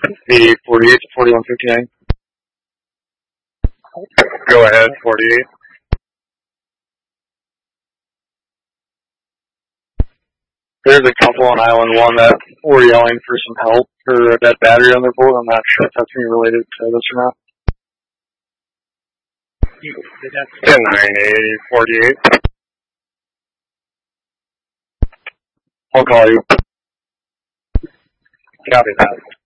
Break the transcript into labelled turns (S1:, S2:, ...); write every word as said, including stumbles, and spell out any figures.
S1: The forty-eight to forty-one fifty-nine. Go ahead, forty-eight. There's a couple on Island one that were yelling for some help for that battery on their boat. I'm not sure if that's being related to this or not. ten nine eighty, forty-eight. I'll call you. Copy that.